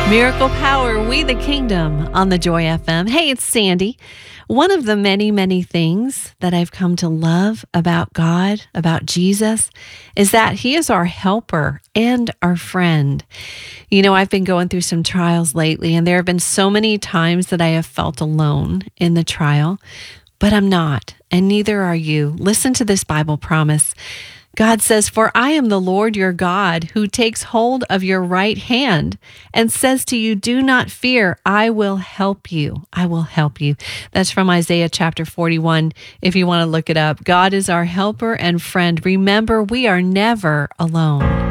Miracle Power, We the Kingdom on the Joy FM. Hey, it's Sandy. One of the many, many things that I've come to love about God, about Jesus, is that He is our helper and our friend. You know, I've been going through some trials lately, and there have been so many times that I have felt alone in the trial, but I'm not, and neither are you. Listen to this Bible promise. God says, "For I am the Lord your God, who takes hold of your right hand and says to you, do not fear, I will help you. I will help you." That's from Isaiah chapter 41, if you want to look it up. God is our helper and friend. Remember, we are never alone.